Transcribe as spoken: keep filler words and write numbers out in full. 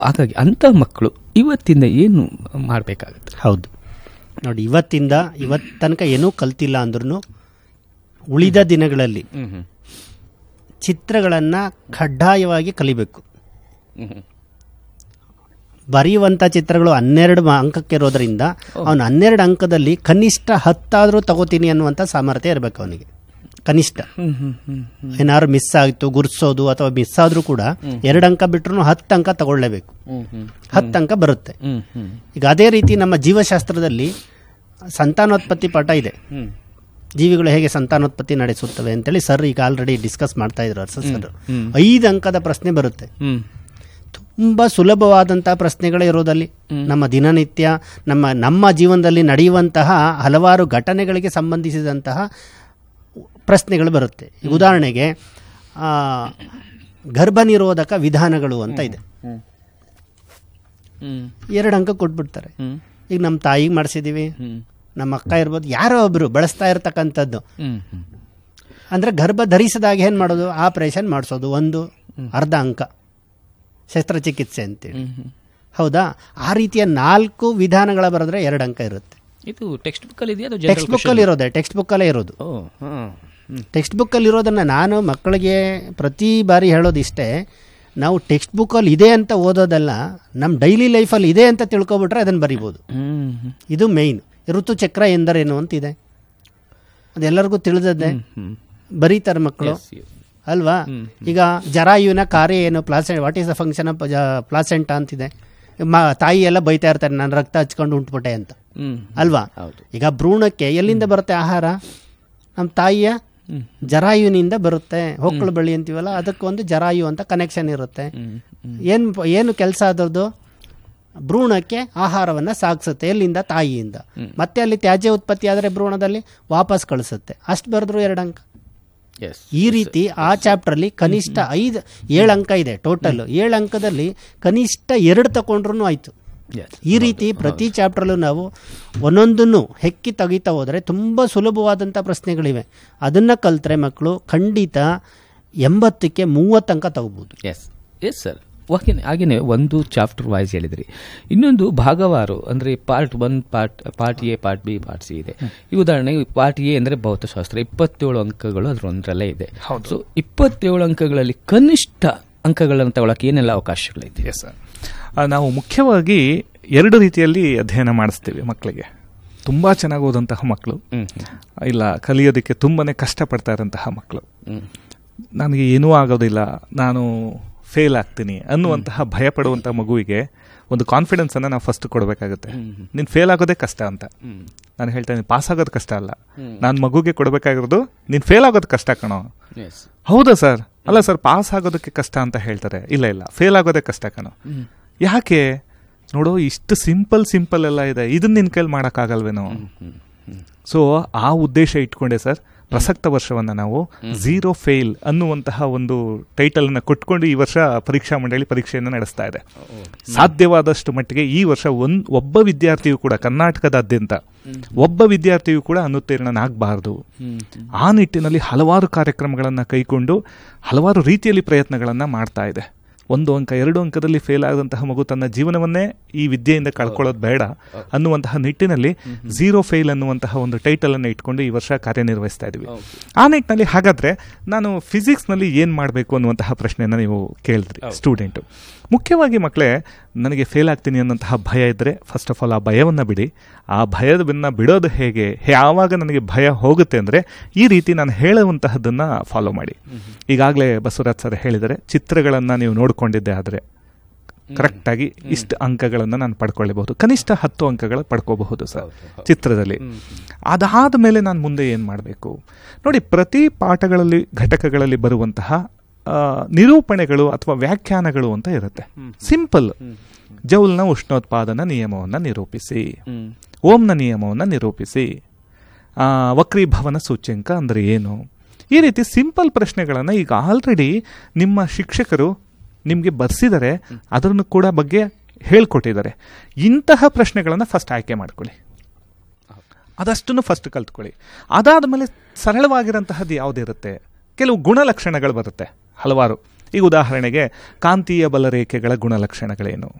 ಹಾಗಾಗಿ ಅಂಥ ಮಕ್ಕಳು ಇವತ್ತಿಂದ ಏನು ಮಾಡಬೇಕಾಗುತ್ತೆ? ಹೌದು ನೋಡಿ, ಇವತ್ತಿಂದ ಇವತ್ತು ತನಕ ಏನೂ ಕಲ್ತಿಲ್ಲ ಅಂದ್ರೂ ಉಳಿದ ದಿನಗಳಲ್ಲಿ ಚಿತ್ರಗಳನ್ನು ಕಡ್ಡಾಯವಾಗಿ ಕಲಿಬೇಕು. ಬರೆಯುವಂಥ ಚಿತ್ರಗಳು ಹನ್ನೆರಡು ಅಂಕಕ್ಕೆ ಇರೋದ್ರಿಂದ ಅವನು ಹನ್ನೆರಡು ಅಂಕದಲ್ಲಿ ಕನಿಷ್ಠ ಹತ್ತಾದರೂ ತಗೋತೀನಿ ಅನ್ನುವಂಥ ಸಾಮರ್ಥ್ಯ ಇರಬೇಕು ಅವನಿಗೆ. ಕನಿಷ್ಠ ಏನಾದ್ರು ಮಿಸ್ ಆಯಿತು ಗುರ್ಸೋದು ಅಥವಾ ಮಿಸ್ ಆದರೂ ಕೂಡ ಎರಡು ಅಂಕ ಬಿಟ್ಟರು ಹತ್ತು ಅಂಕ ತಗೊಳ್ಳೇಬೇಕು. ಹತ್ತು ಅಂಕ ಬರುತ್ತೆ. ಈಗ ಅದೇ ರೀತಿ ನಮ್ಮ ಜೀವಶಾಸ್ತ್ರದಲ್ಲಿ ಸಂತಾನೋತ್ಪತ್ತಿ ಪಾಠ ಇದೆ. ಜೀವಿಗಳು ಹೇಗೆ ಸಂತಾನೋತ್ಪತ್ತಿ ನಡೆಸುತ್ತವೆ ಅಂತೇಳಿ ಸರ್ ಈಗ ಆಲ್ರೆಡಿ ಡಿಸ್ಕಸ್ ಮಾಡ್ತಾ ಇದ್ರು ಅರ್ಸ ಸರ್. ಐದು ಅಂಕದ ಪ್ರಶ್ನೆ ಬರುತ್ತೆ. ತುಂಬ ಸುಲಭವಾದಂಥ ಪ್ರಶ್ನೆಗಳೇ ಇರೋದಲ್ಲಿ ನಮ್ಮ ದಿನನಿತ್ಯ ನಮ್ಮ ನಮ್ಮ ಜೀವನದಲ್ಲಿ ನಡೆಯುವಂತಹ ಹಲವಾರು ಘಟನೆಗಳಿಗೆ ಸಂಬಂಧಿಸಿದಂತಹ ಪ್ರಶ್ನೆಗಳು ಬರುತ್ತೆ. ಉದಾಹರಣೆಗೆ ಗರ್ಭ ನಿರೋಧಕ ವಿಧಾನಗಳು ಅಂತ ಇದೆ. ಎರಡು ಅಂಕ ಕೊಟ್ಬಿಡ್ತಾರೆ. ಈಗ ನಮ್ಮ ತಾಯಿಗೆ ಮಾಡಿಸಿದೀವಿ, ನಮ್ಮ ಅಕ್ಕ ಇರ್ಬೋದು, ಯಾರೋ ಒಬ್ರು ಬಳಸ್ತಾ ಇರ್ತಕ್ಕಂಥದ್ದು. ಅಂದರೆ ಗರ್ಭ ಧರಿಸಿದಾಗ ಏನು ಮಾಡೋದು, ಆಪರೇಷನ್ ಮಾಡಿಸೋದು, ಒಂದು ಅರ್ಧ ಅಂಕ ಶಸ್ತ್ರಚಿಕಿತ್ಸೆ ಅಂತೇಳಿ. ಹೌದಾ? ಆ ರೀತಿಯ ನಾಲ್ಕು ವಿಧಾನಗಳ ಬರೆದ್ರೆ ಎರಡು ಅಂಕ ಇರುತ್ತೆ. ಇದು ಟೆಕ್ಸ್ಟ್ ಬುಕ್ಕಲ್ಲಿ ಇದೆಯಾ? ಟೆಕ್ಸ್ಟ್ ಬುಕ್ಕಲ್ಲಿ ಇರೋದೆ, ಟೆಕ್ಸ್ಟ್ ಬುಕ್ಕಲ್ಲೇ ಇರೋದು. ಟೆಕ್ಸ್ಟ್ ಬುಕ್ಕಲ್ಲಿ ಇರೋದನ್ನು ನಾನು ಮಕ್ಕಳಿಗೆ ಪ್ರತಿ ಬಾರಿ ಹೇಳೋದಿಷ್ಟೇ, ನಾವು ಟೆಕ್ಸ್ಟ್ ಬುಕ್ಕಲ್ಲಿ ಇದೆ ಅಂತ ಓದೋದಲ್ಲ, ನಮ್ಮ ಡೈಲಿ ಲೈಫಲ್ಲಿ ಇದೆ ಅಂತ ತಿಳ್ಕೊಬಿಟ್ರೆ ಅದನ್ನು ಬರಿಬೋದು. ಇದು ಮೇಯ್ನ್. ಋತುಚಕ್ರ ಎಂದರೇನು ಅಂತಿದೆ, ಅದೆಲ್ಲರಿಗೂ ತಿಳಿದದ್ದೇ, ಬರೀತಾರೆ ಮಕ್ಕಳು ಅಲ್ವಾ? ಈಗ ಜರಾಯುವಿನ ಕಾರ್ಯ ಏನು, ಪ್ಲಾಸೆ what is the function of placenta ಅಂತಿದೆ. ಮ ತಾಯಿ ಎಲ್ಲ ಬೈತಾ ಇರ್ತಾರೆ, ನಾನು ರಕ್ತ ಹಚ್ಕೊಂಡು ಉಂಟ್ಬಿಟ್ಟೆ ಅಂತ ಅಲ್ವಾ? ಈಗ ಭ್ರೂಣಕ್ಕೆ ಎಲ್ಲಿಂದ ಬರುತ್ತೆ ಆಹಾರ? ನಮ್ಮ ತಾಯಿಯ ಜರಾಯುವಿನಿಂದ ಬರುತ್ತೆ. ಹೊಕ್ಕಳು ಬಳ್ಳಿ ಅಂತೀವಲ್ಲ, ಅದಕ್ಕೊಂದು ಜರಾಯು ಅಂತ ಕನೆಕ್ಷನ್ ಇರುತ್ತೆ. ಏನು ಏನು ಕೆಲಸ ಅದರದ್ದು? ಭ್ರೂಣಕ್ಕೆ ಆಹಾರವನ್ನು ಸಾಗಿಸುತ್ತೆ. ಎಲ್ಲಿಂದ? ತಾಯಿಯಿಂದ. ಮತ್ತೆ ಅಲ್ಲಿ ತ್ಯಾಜ್ಯ ಉತ್ಪತ್ತಿ ಆದರೆ ಭ್ರೂಣದಲ್ಲಿ ವಾಪಸ್ ಕಳಿಸುತ್ತೆ. ಅಷ್ಟು ಬರೆದ್ರು ಎರಡು ಅಂಕ. ಈ ರೀತಿ ಆ ಚಾಪ್ಟ್ರಲ್ಲಿ ಕನಿಷ್ಠ ಐದು ಏಳು ಅಂಕ ಇದೆ ಟೋಟಲ್. ಏಳು ಅಂಕದಲ್ಲಿ ಕನಿಷ್ಠ ಎರಡು ತಗೊಂಡ್ರೂ ಆಯಿತು. ಈ ರೀತಿ ಪ್ರತಿ ಚಾಪ್ಟ್ರಲ್ಲೂ ನಾವು ಒಂದೊಂದನ್ನು ಹೆಕ್ಕಿ ತೆಗಿತಾ ಹೋದರೆ ತುಂಬ ಸುಲಭವಾದಂಥ ಪ್ರಶ್ನೆಗಳಿವೆ. ಅದನ್ನು ಕಲಿತ್ರೆ ಮಕ್ಕಳು ಖಂಡಿತ ಎಂಬತ್ತಕ್ಕೆ ಮೂವತ್ತು ಅಂಕ ತಗೋಬೋದು. S yes sir. ಓಕೆ. ಹಾಗೆಯೇ ಒಂದು ಚಾಪ್ಟರ್ ವೈಸ್ ಹೇಳಿದ್ರಿ, ಇನ್ನೊಂದು ಭಾಗವಾರು ಅಂದರೆ part one, part part A, part B, part C ಇದೆ. ಈ ಉದಾಹರಣೆಗೆ ಪಾರ್ಟ್ ಎ ಅಂದರೆ ಭೌತಶಾಸ್ತ್ರ, ಇಪ್ಪತ್ತೇಳು ಅಂಕಗಳು ಅದರೊಂದರಲ್ಲೇ ಇದೆ. ಸೊ ಇಪ್ಪತ್ತೇಳು ಅಂಕಗಳಲ್ಲಿ ಕನಿಷ್ಠ ಅಂಕಗಳನ್ನು ತಗೊಳ್ಳೋಕೆ ಏನೆಲ್ಲ ಅವಕಾಶಗಳಿದೆ? Yes sir. ನಾವು ಮುಖ್ಯವಾಗಿ ಎರಡು ರೀತಿಯಲ್ಲಿ ಅಧ್ಯಯನ ಮಾಡಿಸ್ತೀವಿ ಮಕ್ಕಳಿಗೆ. ತುಂಬ ಚೆನ್ನಾಗಿ ಓದಂತಹ ಮಕ್ಕಳು, ಇಲ್ಲ ಕಲಿಯೋದಕ್ಕೆ ತುಂಬಾ ಕಷ್ಟಪಡ್ತಾ ಇರೋಂತಹ ಮಕ್ಕಳು, ನನಗೆ ಏನೂ ಆಗೋದಿಲ್ಲ, ನಾನು ಫೇಲ್ ಆಗ್ತೀನಿ ಅನ್ನುವಂತಹ ಭಯ ಪಡುವಂಥ ಮಗುವಿಗೆ ಒಂದು ಕಾನ್ಫಿಡೆನ್ಸನ್ನು ನಾವು ಫಸ್ಟ್ ಕೊಡಬೇಕಾಗುತ್ತೆ. ನೀನು ಫೇಲ್ ಆಗೋದೇ ಕಷ್ಟ ಅಂತ ನಾನು ಹೇಳ್ತೇನೆ, ಪಾಸ್ ಆಗೋದು ಕಷ್ಟ ಅಲ್ಲ. ನಾನು ಮಗುಗೆ ಕೊಡಬೇಕಾಗಿರೋದು ನೀನು ಫೇಲ್ ಆಗೋದು ಕಷ್ಟ ಕಣೋ. ಹೌದಾ ಸರ್? ಅಲ್ಲ ಸರ್, ಪಾಸ್ ಆಗೋದಕ್ಕೆ ಕಷ್ಟ ಅಂತ ಹೇಳ್ತಾರೆ. ಇಲ್ಲ ಇಲ್ಲ, ಫೇಲ್ ಆಗೋದೇ ಕಷ್ಟ ಕಣೋ. ಯಾಕೆ ನೋಡು, ಇಷ್ಟು ಸಿಂಪಲ್ ಸಿಂಪಲ್ ಎಲ್ಲ ಇದೆ, ಇದನ್ನ ನಿನ್ನ ಕೈಲಿ ಮಾಡೋಕ್ಕಾಗಲ್ವೇನೋ? ಸೊ ಆ ಉದ್ದೇಶ ಇಟ್ಕೊಂಡೆ ಸರ್ ಪ್ರಸಕ್ತ ವರ್ಷವನ್ನು ನಾವು ಝೀರೋ ಫೇಲ್ ಅನ್ನುವಂತಹ ಒಂದು ಟೈಟಲನ್ನು ಕೊಟ್ಕೊಂಡು ಈ ವರ್ಷ ಪರೀಕ್ಷಾ ಮಂಡಳಿ ಪರೀಕ್ಷೆಯನ್ನು ನಡೆಸ್ತಾ ಇದೆ. ಸಾಧ್ಯವಾದಷ್ಟು ಮಟ್ಟಿಗೆ ಈ ವರ್ಷ ಒಂದು ಒಬ್ಬ ವಿದ್ಯಾರ್ಥಿಯು ಕೂಡ ಕರ್ನಾಟಕದಾದ್ಯಂತ ಒಬ್ಬ ವಿದ್ಯಾರ್ಥಿಯು ಕೂಡ ಅನುತ್ತೀರ್ಣನಾಗಬಾರ್ದು. ಆ ನಿಟ್ಟಿನಲ್ಲಿ ಹಲವಾರು ಕಾರ್ಯಕ್ರಮಗಳನ್ನು ಕೈಗೊಂಡು ಹಲವಾರು ರೀತಿಯಲ್ಲಿ ಪ್ರಯತ್ನಗಳನ್ನು ಮಾಡ್ತಾ ಇದೆ. ಒಂದು ಅಂಕ ಎರಡು ಅಂಕದಲ್ಲಿ ಫೇಲ್ ಆದಂತಹ ಮಗು ತನ್ನ ಜೀವನವನ್ನೇ ಈ ವಿದ್ಯೆಯಿಂದ ಕಳ್ಕೊಳ್ಳೋದು ಬೇಡ ಅನ್ನುವಂತಹ ನಿಟ್ಟಿನಲ್ಲಿ ಝೀರೋ ಫೇಲ್ ಅನ್ನುವಂತಹ ಒಂದು ಟೈಟಲ್ ಅನ್ನು ಇಟ್ಕೊಂಡು ಈ ವರ್ಷ ಕಾರ್ಯನಿರ್ವಹಿಸ್ತಾ ಇದ್ದೀವಿ. ಆ ನಿಟ್ಟಿನಲ್ಲಿ ಹಾಗಾದ್ರೆ ನಾನು ಫಿಸಿಕ್ಸ್ನಲ್ಲಿ ಏನು ಮಾಡಬೇಕು ಅನ್ನುವಂತಹ ಪ್ರಶ್ನೆಯನ್ನು ನೀವು ಕೇಳಿದ್ರಿ ಸ್ಟೂಡೆಂಟು. ಮುಖ್ಯವಾಗಿ ಮಕ್ಕಳೇ, ನನಗೆ ಫೇಲ್ ಆಗ್ತೀನಿ ಅನ್ನೋಂತಹ ಭಯ ಇದ್ದರೆ ಫಸ್ಟ್ ಆಫ್ ಆಲ್ ಆ ಭಯವನ್ನು ಬಿಡಿ. ಆ ಭಯವನ್ನು ಬಿಡೋದು ಹೇಗೆ, ಯಾವಾಗ ನನಗೆ ಭಯ ಹೋಗುತ್ತೆ ಅಂದರೆ ಈ ರೀತಿ ನಾನು ಹೇಳುವಂತಹದ್ದನ್ನು ಫಾಲೋ ಮಾಡಿ. ಈಗಾಗಲೇ ಬಸವರಾಜ್ ಸರ್ ಹೇಳಿದರೆ, ಚಿತ್ರಗಳನ್ನು ನೀವು ನೋಡಿಕೊಂಡಿದ್ದೆ ಆದರೆ ಕರೆಕ್ಟಾಗಿ ಇಷ್ಟು ಅಂಕಗಳನ್ನು ನಾನು ಪಡ್ಕೊಳ್ಳಬಹುದು, ಕನಿಷ್ಠ ಹತ್ತು ಅಂಕಗಳು ಪಡ್ಕೋಬಹುದು ಸರ್ ಚಿತ್ರದಲ್ಲಿ. ಅದಾದ ಮೇಲೆ ನಾನು ಮುಂದೆ ಏನು ಮಾಡಬೇಕು ನೋಡಿ, ಪ್ರತಿ ಪಾಠಗಳಲ್ಲಿ ಘಟಕಗಳಲ್ಲಿ ಬರುವಂತಹ ನಿರೂಪಣೆಗಳು ಅಥವಾ ವ್ಯಾಖ್ಯಾನಗಳು ಅಂತ ಇರುತ್ತೆ. ಸಿಂಪಲ್. ಜೌಲ್ನ ಉಷ್ಣೋತ್ಪಾದನಾ ನಿಯಮವನ್ನು ನಿರೂಪಿಸಿ, ಓಂನ ನಿಯಮವನ್ನು ನಿರೂಪಿಸಿ, ವಕ್ರೀಭವನ ಸೂಚ್ಯಂಕ ಅಂದರೆ ಏನು, ಈ ರೀತಿ ಸಿಂಪಲ್ ಪ್ರಶ್ನೆಗಳನ್ನು ಈಗ ಆಲ್ರೆಡಿ ನಿಮ್ಮ ಶಿಕ್ಷಕರು ನಿಮಗೆ ಬರ್ಸಿದ್ದಾರೆ, ಅದನ್ನು ಕೂಡ ಬಗ್ಗೆ ಹೇಳ್ಕೊಟ್ಟಿದ್ದಾರೆ. ಇಂತಹ ಪ್ರಶ್ನೆಗಳನ್ನು ಫಸ್ಟ್ ಆಯ್ಕೆ ಮಾಡ್ಕೊಳ್ಳಿ, ಅದಷ್ಟನ್ನು ಫಸ್ಟ್ ಕಲ್ತ್ಕೊಳ್ಳಿ. ಅದಾದ ಮೇಲೆ ಸರಳವಾಗಿರೋಂತಹದ್ದು ಯಾವುದಿರುತ್ತೆ, ಕೆಲವು ಗುಣಲಕ್ಷಣಗಳು ಬರುತ್ತೆ ಹಲವಾರು. ಈಗ ಉದಾಹರಣೆಗೆ ಕಾಂತೀಯ ಬಲರೇಖೆಗಳ ಗುಣಲಕ್ಷಣಗಳೇನು,